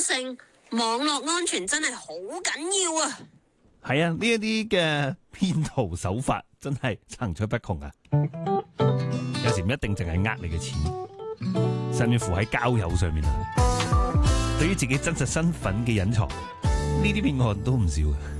性，網絡安全真係好緊要啊！ 係啊，呢一啲嘅騙徒手法真係層出不窮啊！有時唔一定淨係呃你嘅錢，甚至乎喺交友上面啊，對於自己真實身份嘅隱藏，呢啲騙案都唔少啊！